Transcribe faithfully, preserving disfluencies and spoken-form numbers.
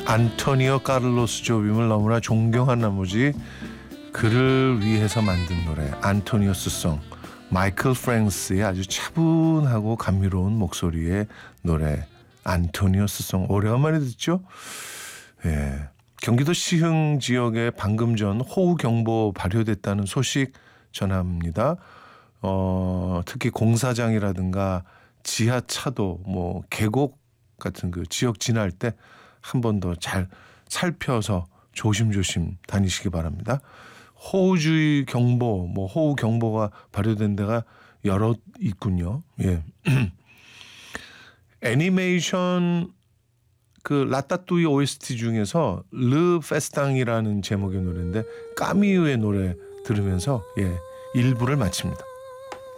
안토니오 카를로스 조빔을 너무나 존경한 나머지 그를 위해서 만든 노래 안토니오스송. 마이클 프랭스의 아주 차분하고 감미로운 목소리의 노래 안토니오스송. 오래간만에 듣죠? 예. 경기도 시흥 지역에 방금 전 호우경보 발효됐다는 소식 전합니다. 어, 특히 공사장이라든가 지하차도 뭐 계곡 같은 그 지역 지날 때 한 번 더 잘 살펴서 조심조심 다니시기 바랍니다. 호우주의 경보, 뭐 호우 경보가 발효된 데가 여러 있군요. 예. 애니메이션 그 라따뚜이 오에스티 중에서 르 페스탕이라는 제목의 노래인데 까미유의 노래 들으면서 예, 일 부를 마칩니다.